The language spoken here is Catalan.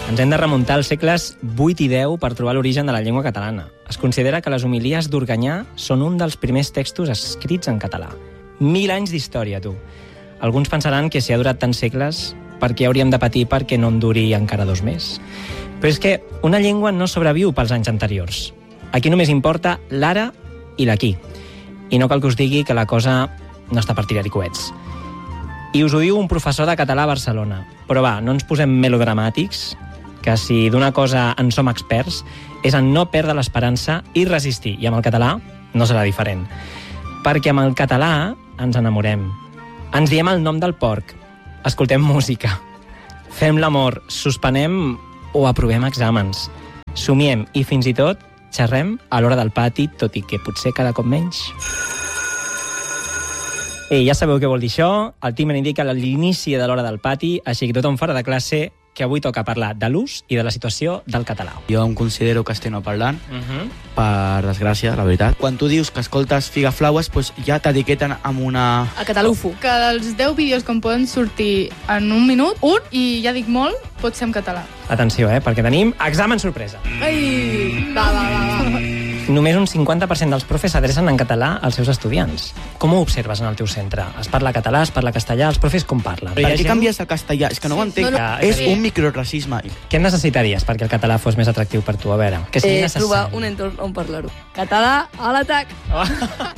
Ens hem de remuntar als segles 8 i 10 per trobar l'origen de la llengua catalana. Es considera que les homilies d'Organyà són un dels primers textos escrits en català. 1000 anys d'història, tu. Alguns pensaran que si ha durat tants segles, per què hauríem de patir perquè no en duri encara 2 més? Però és que una llengua no sobreviu pels anys anteriors. Aquí només importa l'ara i l'aquí. I no cal que us digui que la cosa no està per tirar-hi coets. I us ho diu un professor de català a Barcelona. Però va, no ens posem melodramàtics, que si d'una cosa en som experts és en no perdre l'esperança i resistir. I amb el català no serà diferent. Perquè amb el català ens enamorem. Ens diem el nom del porc. Escoltem música. Fem l'amor. Suspenem o aprovem exàmens. Somiem i fins i tot xerrem a l'hora del pati, tot i que potser cada cop menys. Ei, ja sabeu què vol dir això. El Tim indica l'inici de l'hora del pati, així que tothom fora de classe, que avui toca parlar de l'ús i de la situació del català. Jo em considero castellanoparlant, per desgràcia, la veritat. Quan tu dius que escoltes Figaflaues, doncs ja t'etiqueten amb una... A catalufo. Que dels 10 vídeos que em poden sortir en un minut, i ja dic molt, pot ser en català. Atenció, perquè tenim examen sorpresa. Ai! Va. Només un 50% dels profes s'adrecen en català als seus estudiants. Com ho observes en el teu centre? Es parla català, es parla castellà? Els profes com parlen? Per què canvies a castellà? És que no ho entenc. És un microracisme. Què necessitaries perquè el català fos més atractiu per tu? A veure, que sigui necessari. Trobar un entorn on parlar-ho. Català a l'atac!